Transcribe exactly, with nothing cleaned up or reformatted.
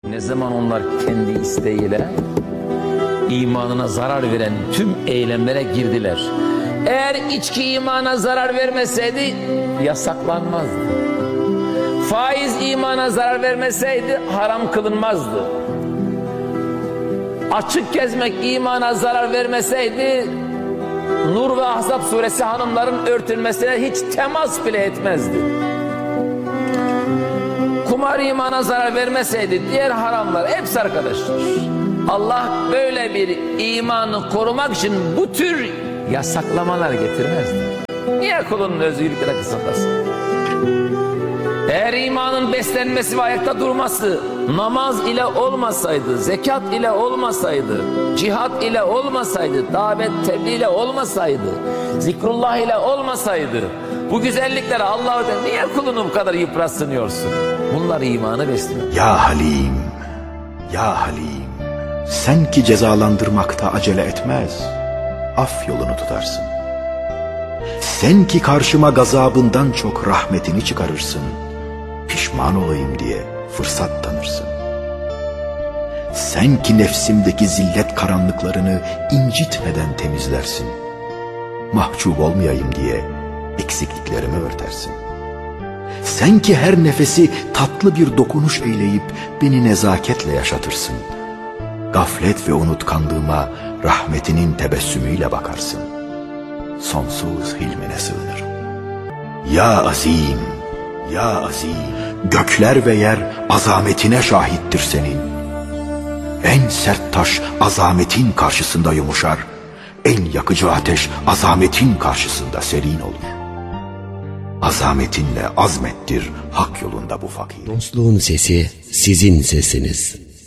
Ne zaman onlar kendi isteğiyle imanına zarar veren tüm eylemlere girdiler. Eğer içki imana zarar vermeseydi yasaklanmazdı. Faiz imana zarar vermeseydi haram kılınmazdı. Açık gezmek imana zarar vermeseydi Nur ve Ahzab suresi hanımların örtülmesine hiç temas bile etmezdi. Kumar imana zarar vermeseydi diğer haramlar hepsi arkadaşlar. Allah böyle bir imanı korumak için bu tür yasaklamalar getirmezdi. Niye kulunun özgürlükleri kısıtlasın? Eğer imanın beslenmesi ve ayakta durması namaz ile olmasaydı, zekat ile olmasaydı, cihat ile olmasaydı, davet tebliğ ile olmasaydı, zikrullah ile olmasaydı, bu güzellikleri Allah'a niye kulunu bu kadar yıpratsınıyorsun? Bunlar imanı besliyor. Ya Halim, ya Halim, sen ki cezalandırmakta acele etmez, af yolunu tutarsın. Sen ki karşıma gazabından çok rahmetini çıkarırsın, pişman olayım diye fırsat tanırsın. Sen ki nefsimdeki zillet karanlıklarını incitmeden temizlersin, mahcup olmayayım diye eksikliklerimi örtersin. Sen ki her nefesi tatlı bir dokunuş eyleyip beni nezaketle yaşatırsın, gaflet ve unutkanlığıma rahmetinin tebessümüyle bakarsın. Sonsuz hilmine sığınırım. Ya azim, ya azim, gökler ve yer azametine şahittir senin. En sert taş azametin karşısında yumuşar, en yakıcı ateş azametin karşısında serin olur. Azametinle azmettir hak yolunda bu fakir. Dostluğun sesi sizin sesiniz.